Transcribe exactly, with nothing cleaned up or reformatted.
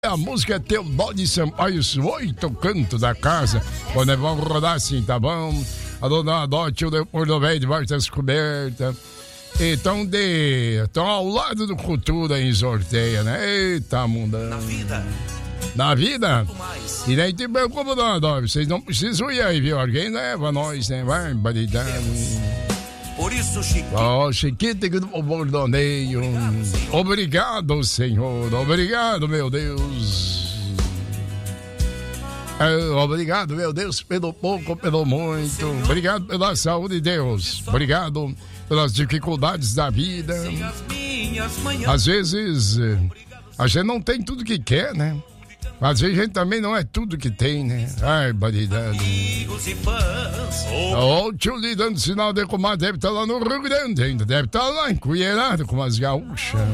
A música é Teodoro Sampaio, oito canto da casa. Quando vamos rodar assim, tá bom? A dona Adote, o depois do velho debaixo das cobertas. Então, de. Estão ao lado do Cultura em sorteio, né? Eita, mundão. Na vida. Na vida? E nem te preocupa, dona Adote. Vocês não precisam ir aí, viu? Alguém leva nós, né? Vai, baridade. Por isso, Chiquito. Oh, Chiquito do Bordoneio. Obrigado, Senhor. Obrigado, meu Deus. É, obrigado, meu Deus, pelo pouco, pelo muito. Senhor. Obrigado pela saúde, Deus. Obrigado pelas dificuldades da vida. Às vezes, a gente não tem tudo que quer, né? Às vezes a gente também não é tudo que tem, né? Ai, baridade. O tio Li dando sinal de comadre deve estar lá no Rio Grande ainda. Deve estar lá encolherado com as gaúchas.